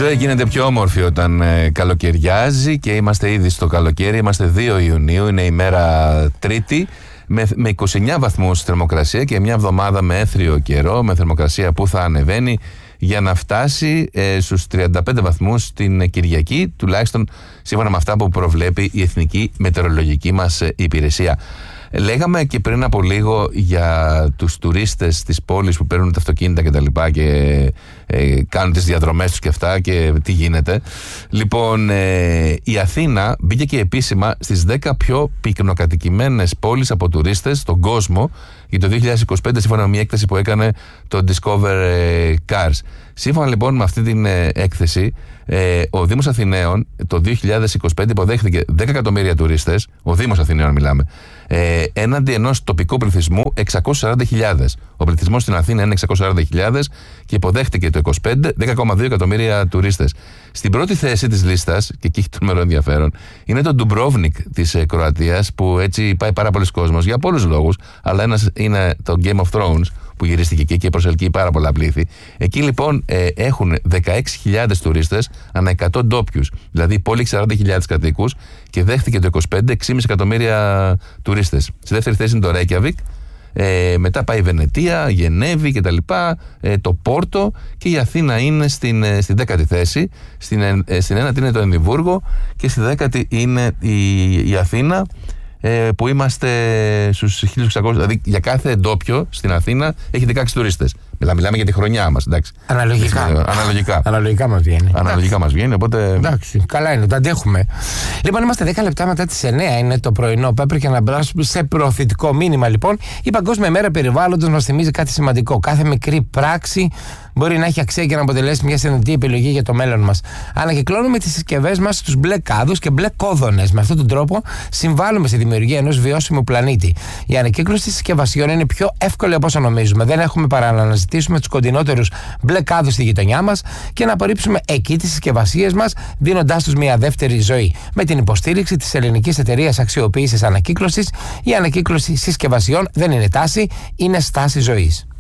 ζωή γίνεται πιο όμορφη όταν καλοκαιριάζει και είμαστε ήδη στο καλοκαίρι. Είμαστε 2 Ιουνίου, είναι η μέρα Τρίτη, με 29 βαθμούς θερμοκρασία και μια εβδομάδα με έθριο καιρό, με θερμοκρασία που θα ανεβαίνει για να φτάσει στους 35 βαθμούς την Κυριακή, τουλάχιστον σύμφωνα με αυτά που προβλέπει η Εθνική Μετεωρολογική μας Υπηρεσία. Λέγαμε και πριν από λίγο για τους τουρίστες της πόλης που παίρνουν τα αυτοκίνητα και τα λοιπά και κάνουν τις διαδρομές τους και αυτά και τι γίνεται. Λοιπόν, η Αθήνα μπήκε και επίσημα στις 10 πιο πυκνοκατοικημένες πόλεις από τουρίστες στον κόσμο για το 2025, σύμφωνα με μια έκθεση που έκανε το Discover Cars. Σύμφωνα λοιπόν με αυτή την έκθεση, ο Δήμος Αθηναίων το 2025 υποδέχθηκε 10 εκατομμύρια τουρίστες, ο Δήμος Αθηναίων μιλάμε, έναντι ενός τοπικού πληθυσμού 640.000. Ο πληθυσμός στην Αθήνα είναι 640.000 και υποδέχτηκε το 25 10,2 εκατομμύρια τουρίστες. Στην πρώτη θέση της λίστας, και εκεί έχει το μέρο ενδιαφέρον, είναι το Ντουμπρόβνικ της Κροατίας, που έτσι πάει πάρα πολλοί κόσμος για πολλούς λόγους, αλλά ένας είναι το Game of Thrones που γυρίστηκε εκεί και προσελκύει πάρα πολλά πλήθη. Εκεί λοιπόν έχουν 16.000 τουρίστες ανά 100 ντόπιους. Δηλαδή η πόλη έχει 40.000 κατοίκους και δέχτηκε το 25 6,5 εκατομμύρια τουρίστες. Στη δεύτερη θέση είναι το Ρέικιαβικ. Μετά πάει η Βενετία, Γενέβη κτλ. Το Πόρτο, και η Αθήνα είναι στην 10η θέση. Στην ένατη είναι το Εδιμβούργο και στη 10η είναι η Αθήνα, που είμαστε στους 1.600. Δηλαδή για κάθε ντόπιο στην Αθήνα έχει 16 τουρίστες. Μιλάμε για τη χρονιά μας, εντάξει. Αναλογικά μας βγαίνει. Αναλογικά μας βγαίνει, οπότε. Εντάξει, καλά είναι, το αντέχουμε. Λοιπόν, είμαστε 10 λεπτά μετά τις 9, είναι το πρωινό. Πρέπει να περάσουμε σε προωθητικό μήνυμα, λοιπόν. Η Παγκόσμια Μέρα Περιβάλλοντος μας θυμίζει κάτι σημαντικό. Κάθε μικρή πράξη μπορεί να έχει αξία και να αποτελέσει μια συνειδητή επιλογή για το μέλλον μας. Ανακυκλώνουμε τις συσκευές μας στους μπλε κάδους και μπλε κόδωνες. Με αυτόν τον τρόπο συμβάλλουμε στη δημιουργία ενός βιώσιμου πλανήτη. Η ανακύκλωση συσκευασιών είναι πιο εύκολη από όσο νομίζουμε. Δεν έχουμε παρά να αναζητήσουμε τους κοντινότερους μπλε κάδους στη γειτονιά μας και να απορρίψουμε εκεί τις συσκευασίες μας, δίνοντάς τους μια δεύτερη ζωή. Με την υποστήριξη της Ελληνικής Εταιρείας Αξιοποίησης Ανακύκλωσης, η ανακύκλωση συσκευασιών δεν είναι τάση, είναι στάση ζωής.